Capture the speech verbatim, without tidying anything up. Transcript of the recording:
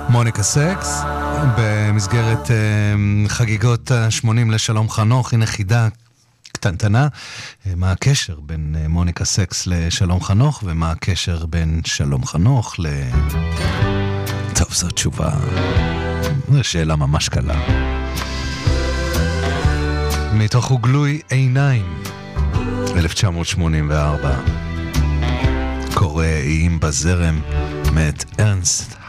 מוניקה סקס, במסגרת חגיגות ה-שמונים לשלום חנוך, הנה חידה קטנטנה, מה הקשר בין מוניקה סקס לשלום חנוך, ומה הקשר בין שלום חנוך ל... טוב, זו תשובה, זו שאלה ממש קלה. מתוך וגלוי עיניים, אלף תשע מאות שמונים וארבע, קורא איים בזרם, מאת ארנסט